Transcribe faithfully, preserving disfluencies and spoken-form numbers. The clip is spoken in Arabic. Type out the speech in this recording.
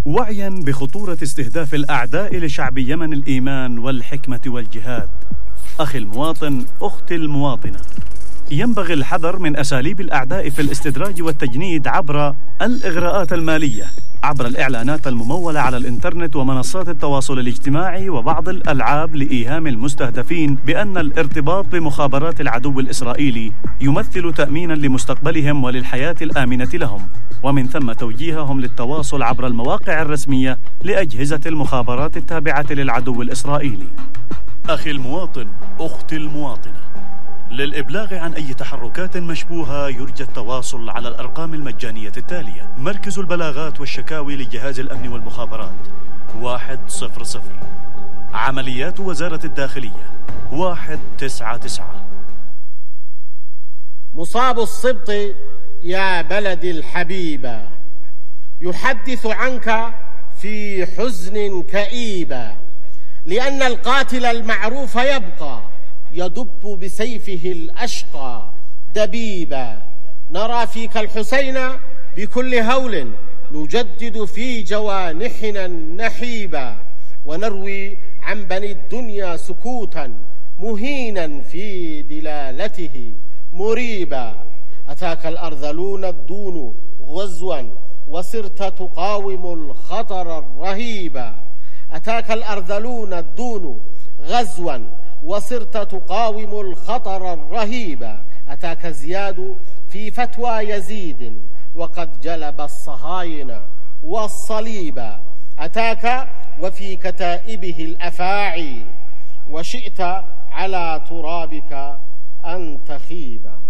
وعيا بخطورة استهداف الأعداء لشعب يمن الإيمان والحكمة والجهاد. أخي المواطن، أختي المواطنة، ينبغي الحذر من أساليب الأعداء في الاستدراج والتجنيد عبر الإغراءات المالية، عبر الإعلانات الممولة على الإنترنت ومنصات التواصل الاجتماعي وبعض الألعاب لإيهام المستهدفين بأن الارتباط بمخابرات العدو الإسرائيلي يمثل تأمينا لمستقبلهم وللحياة الآمنة لهم، ومن ثم توجيههم للتواصل عبر المواقع الرسمية لأجهزة المخابرات التابعة للعدو الإسرائيلي. أخي المواطن، أختي المواطنة، للإبلاغ عن أي تحركات مشبوهة يرجى التواصل على الأرقام المجانية التالية: مركز البلاغات والشكاوي لجهاز الأمن والمخابرات واحد صفر صفر، عمليات وزارة الداخلية واحد تسعة تسعة. مصاب السبط يا بلدي الحبيبة يحدث عنك في حزن كئيبة، لأن القاتل المعروف يبقى يدب بسيفه الأشقى دبيبا. نرى فيك الحسين بكل هول، نجدد في جوانحنا النحيبا، ونروي عن بني الدنيا سكوتا مهينا في دلالته مريبا. أتاك الأرذلون الدون غزوا وصرت تقاوم الخطر الرهيبا. أتاك الأرذلون الدون غزوا وصرت تقاوم الخطر الرهيب. أتاك زياد في فتوى يزيد وقد جلب الصهاينة والصليب. أتاك وفي كتائبه الأفاعي وشئت على ترابك أن تخيب.